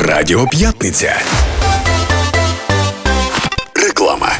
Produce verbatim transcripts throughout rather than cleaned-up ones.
Радіо П'ятниця. Реклама.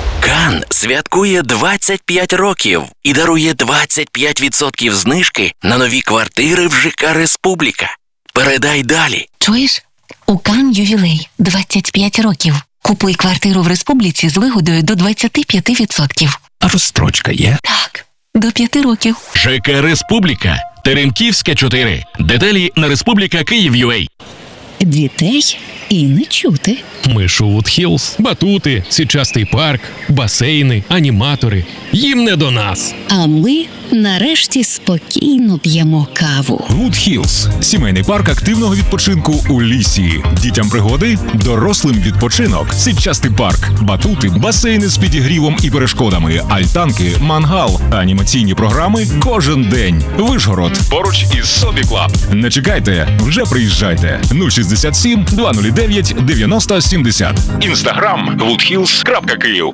Кан святкує двадцять п'ять років і дарує двадцять п'ять відсотків знижки на нові квартири в ЖК «Республіка». Передай далі. Чуєш? У Кан ювілей – двадцять п'ять років. Купуй квартиру в Республіці з вигодою до двадцять п'ять відсотків. А розстрочка є? Так, до п'яти років. ЖК «Республіка». Теремківська, чотири. Деталі на республіка Київ точка ю а. Дітей і не чути. Ми Шувуд Хілз, батути, січастий парк, басейни, аніматори. Їм не до нас. А ми нарешті спокійно п'ємо каву. Вуд Хілз – сімейний парк активного відпочинку у лісі. Дітям пригоди, дорослим відпочинок. Січастий парк, батути, басейни з підігрівом і перешкодами, альтанки, мангал, анімаційні програми кожен день. Вишгород, поруч із Собі Клаб. Не чекайте, вже приїжджайте. нуль шістдесят сім двісті дев'ять дев'яносто сімдесят. Інстаграм вуд хілз крапка київ.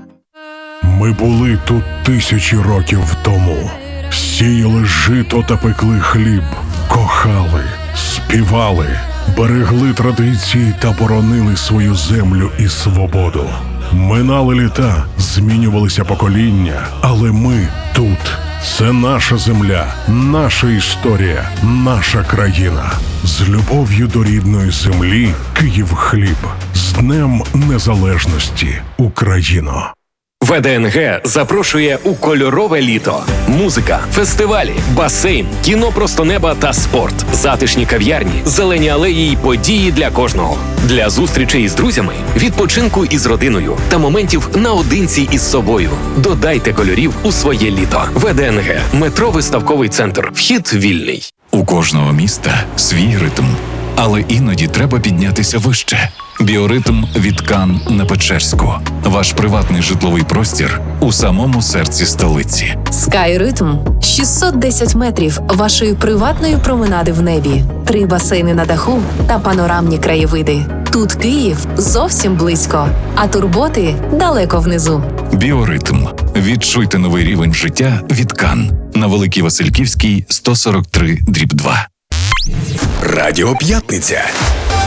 Ми були тут тисячі років тому. Сіяли жито та пекли хліб, кохали, співали, берегли традиції та боронили свою землю і свободу. Минали літа, змінювалися покоління, але ми тут. Це наша земля, наша історія, наша країна. З любов'ю до рідної землі Київхліб. З Днем Незалежності, Україно! ВДНГ запрошує у кольорове літо. Музика, фестивалі, басейн, кіно просто неба та спорт, затишні кав'ярні, зелені алеї й події для кожного. Для зустрічей з друзями, відпочинку із родиною та моментів наодинці із собою. Додайте кольорів у своє літо. ВДНГ. Метро Виставковий центр. Вхід вільний. У кожного міста свій ритм. Але іноді треба піднятися вище. Біоритм від Кан на Печерську. Ваш приватний житловий простір у самому серці столиці. Скайритм – шістсот десять метрів вашої приватної променади в небі, три басейни на даху та панорамні краєвиди. Тут Київ зовсім близько, а турботи далеко внизу. Біоритм. Відчуйте новий рівень життя від Кан. На Великій Васильківській, сто сорок три дріб два. Радіо П'ятниця.